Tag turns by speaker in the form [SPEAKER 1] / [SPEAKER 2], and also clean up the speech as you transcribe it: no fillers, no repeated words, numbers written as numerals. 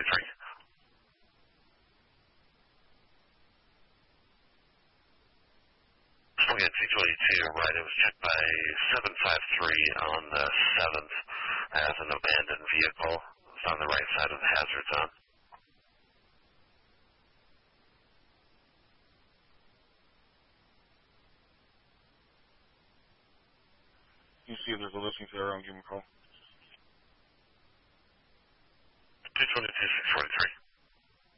[SPEAKER 1] Okay, 222, right. It was checked by 753 on the 7th as an abandoned vehicle. It's on the right side of the hazard zone.
[SPEAKER 2] You see if there's a listing to their own, give them a call.
[SPEAKER 1] 222